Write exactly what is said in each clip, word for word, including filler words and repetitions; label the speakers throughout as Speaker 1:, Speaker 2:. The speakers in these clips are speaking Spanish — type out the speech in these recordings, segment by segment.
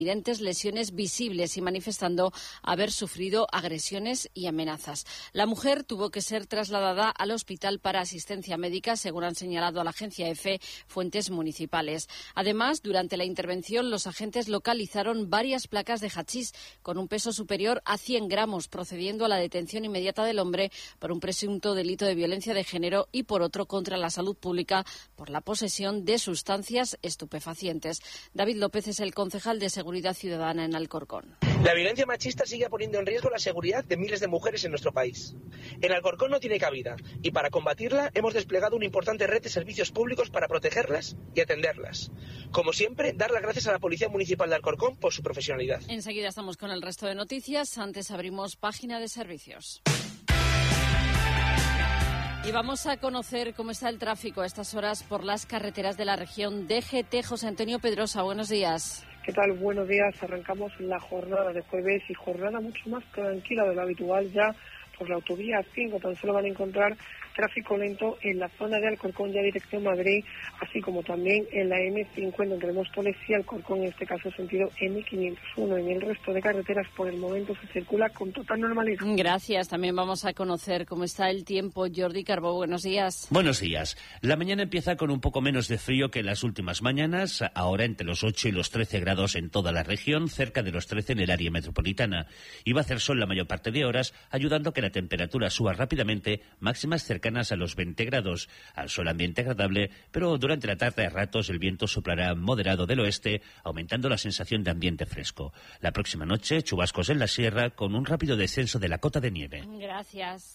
Speaker 1: evidentes lesiones visibles y manifestando haber sufrido agresiones y amenazas. La mujer tuvo que ser trasladada al hospital para asistencia médica, según han señalado a la agencia EFE fuentes municipales. Además, durante la intervención, los agentes localizaron varias placas de hachís con un peso superior a cien gramos, procediendo a la detención inmediata del hombre por un presunto delito de violencia de género y por otro contra la salud pública por la posesión de sustancias estupefacientes. David López es el concejal de Seguridad Ciudadana en Alcorcón.
Speaker 2: La violencia machista sigue poniendo en riesgo la seguridad de miles de mujeres en nuestro país. En Alcorcón no tiene cabida y para combatirla hemos desplegado una importante red de servicios públicos para protegerlas y atenderlas. Como siempre, dar las gracias a la Policía Municipal de Alcorcón por su profesionalidad.
Speaker 1: Enseguida estamos con el resto de noticias. Antes abrimos página de servicios. Y vamos a conocer cómo está el tráfico a estas horas por las carreteras de la región D G T. José Antonio Pedrosa, buenos días.
Speaker 3: ¿Qué tal? Buenos días. Arrancamos la jornada de jueves y jornada mucho más tranquila de lo habitual ya por la autovía cinco. Tan solo van a encontrar tráfico lento en la zona de Alcorcón, ya dirección Madrid, así como también en la eme cincuenta entre Móstoles y Alcorcón, en este caso sentido eme quinientos uno. En el resto de carreteras por el momento se circula con total normalidad.
Speaker 1: Gracias. También vamos a conocer cómo está el tiempo. Jordi Carbó, buenos días.
Speaker 4: Buenos días. La mañana empieza con un poco menos de frío que en las últimas mañanas, ahora entre los ocho y los trece grados en toda la región, cerca de los trece en el área metropolitana. Y va a hacer sol la mayor parte de horas, ayudando a que la temperatura suba rápidamente, máximas cercanas a los veinte grados. Al sol ambiente agradable, pero durante la tarde a ratos el viento soplará moderado del oeste, aumentando la sensación de ambiente fresco. La próxima noche, chubascos en la sierra con un rápido descenso de la cota de nieve.
Speaker 1: Gracias.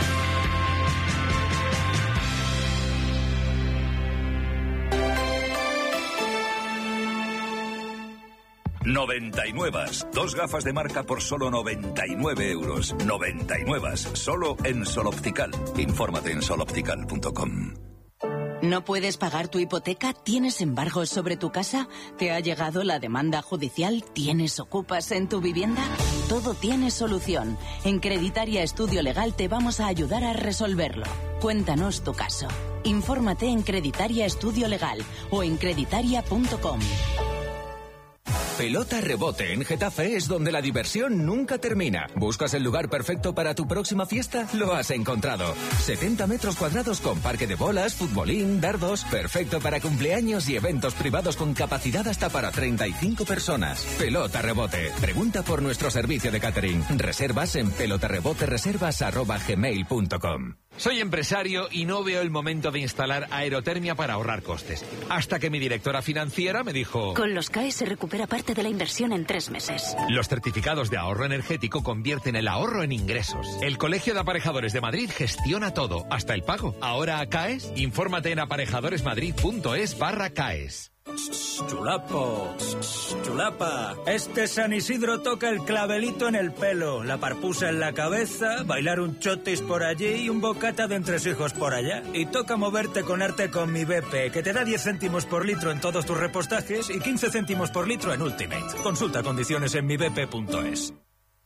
Speaker 5: noventa y nueve. Dos gafas de marca por solo noventa y nueve euros. noventa y nueve. Solo en Sol Optical. Infórmate en sol optical punto com.
Speaker 6: ¿No puedes pagar tu hipoteca? ¿Tienes embargos sobre tu casa? ¿Te ha llegado la demanda judicial? ¿Tienes ocupas en tu vivienda? Todo tiene solución. En Creditaria Estudio Legal te vamos a ayudar a resolverlo. Cuéntanos tu caso. Infórmate en Creditaria Estudio Legal o en creditaria punto com.
Speaker 7: Pelota Rebote en Getafe es donde la diversión nunca termina. ¿Buscas el lugar perfecto para tu próxima fiesta? Lo has encontrado. setenta metros cuadrados con parque de bolas, futbolín, dardos. Perfecto para cumpleaños y eventos privados con capacidad hasta para treinta y cinco personas. Pelota Rebote. Pregunta por nuestro servicio de catering. Reservas en pelotarrebotereservas arroba gmail punto com.
Speaker 8: Soy empresario y no veo el momento de instalar aerotermia para ahorrar costes. Hasta que mi directora financiera me dijo...
Speaker 9: Con los C A E se recupera parte de la inversión en tres meses.
Speaker 8: Los certificados de ahorro energético convierten el ahorro en ingresos. El Colegio de Aparejadores de Madrid gestiona todo, hasta el pago. ¿Ahora CAES? Infórmate en aparejadoresmadrid.es barra CAES.
Speaker 10: Chulapo, chulapa. Este San Isidro toca el clavelito en el pelo, la parpusa en la cabeza, bailar un chotis por allí y un bocata de entresijos por allá. Y toca moverte con arte con mi B P, que te da diez céntimos por litro en todos tus repostajes y quince céntimos por litro en Ultimate. Consulta condiciones en mi b p punto es.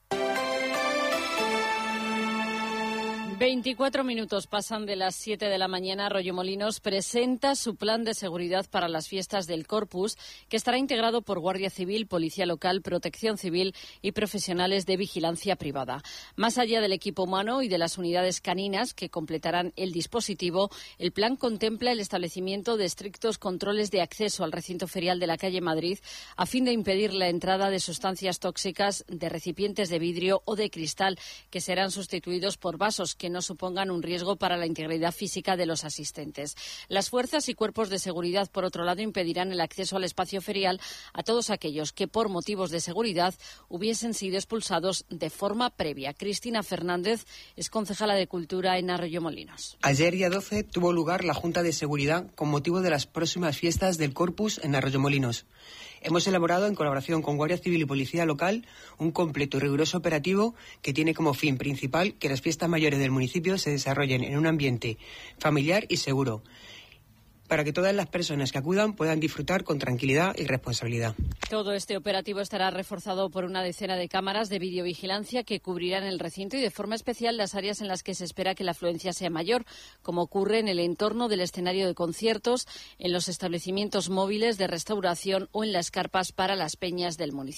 Speaker 1: veinticuatro minutos pasan de las siete de la mañana. Arroyomolinos presenta su plan de seguridad para las fiestas del Corpus, que estará integrado por Guardia Civil, Policía Local, Protección Civil y profesionales de vigilancia privada. Más allá del equipo humano y de las unidades caninas que completarán el dispositivo, el plan contempla el establecimiento de estrictos controles de acceso al recinto ferial de la calle Madrid a fin de impedir la entrada de sustancias tóxicas de recipientes de vidrio o de cristal que serán sustituidos por vasos que no supongan un riesgo para la integridad física de los asistentes. Las fuerzas y cuerpos de seguridad, por otro lado, impedirán el acceso al espacio ferial a todos aquellos que, por motivos de seguridad, hubiesen sido expulsados de forma previa. Cristina Fernández es concejala de Cultura en Arroyomolinos.
Speaker 11: Ayer, día doce, tuvo lugar la Junta de Seguridad con motivo de las próximas fiestas del Corpus en Arroyomolinos. Hemos elaborado, en colaboración con Guardia Civil y Policía Local, un completo y riguroso operativo que tiene como fin principal que las fiestas mayores del municipio se desarrollen en un ambiente familiar y seguro. para que todas las personas que acudan puedan disfrutar con tranquilidad y responsabilidad.
Speaker 1: Todo este operativo estará reforzado por una decena de cámaras de videovigilancia que cubrirán el recinto y de forma especial las áreas en las que se espera que la afluencia sea mayor, como ocurre en el entorno del escenario de conciertos, en los establecimientos móviles de restauración o en las carpas para las peñas del municipio.